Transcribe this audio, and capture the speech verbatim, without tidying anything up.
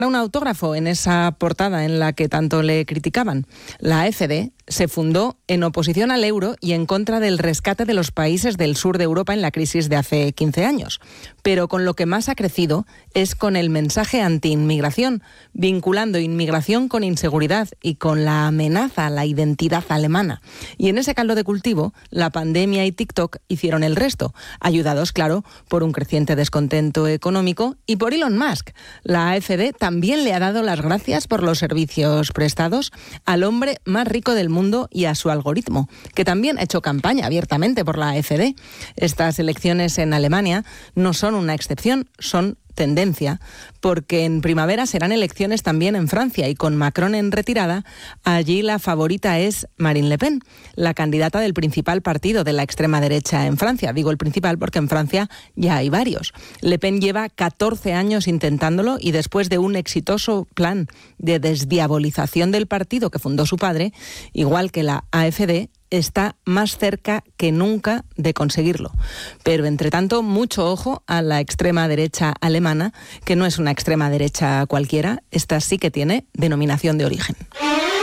un autógrafo en esa portada en la que tanto le criticaban. La AfD se fundó en oposición al euro y en contra del rescate de los países del sur de Europa en la crisis de hace quince años. Pero con lo que más ha crecido es con el mensaje anti-inmigración, vinculando inmigración con inseguridad y con la amenaza a la identidad alemana. Y en ese caldo de cultivo, la pandemia y TikTok hicieron el resto, ayudados, claro, por un creciente descontento económico y por Elon Musk. La AfD también le ha dado las gracias por los servicios prestados al hombre más rico del mundo y a su algoritmo, que también ha hecho campaña abiertamente por la AfD. Estas elecciones en Alemania no son una excepción, son tendencia, porque en primavera serán elecciones también en Francia y con Macron en retirada, allí la favorita es Marine Le Pen, la candidata del principal partido de la extrema derecha en Francia. Digo el principal porque en Francia ya hay varios. Le Pen lleva catorce años intentándolo y después de un exitoso plan de desdiabolización del partido que fundó su padre, igual que la AfD, está más cerca que nunca de conseguirlo. Pero, entre tanto, mucho ojo a la extrema derecha alemana, que no es una extrema derecha cualquiera, esta sí que tiene denominación de origen.